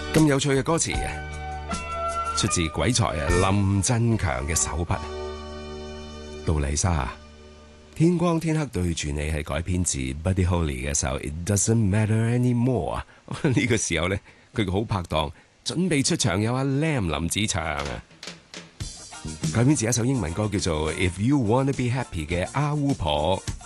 咁有趣嘅歌詞出自鬼才林振強嘅手筆。杜麗莎，天光天黑對住你係改編自 Buddy Holly 嘅首 It Doesn't Matter Anymore 啊！呢個時候咧，佢個好拍檔準備出場，有阿 Lam 林子祥啊！改編自一首英文歌叫做 If You Wanna Be Happy 嘅阿巫婆。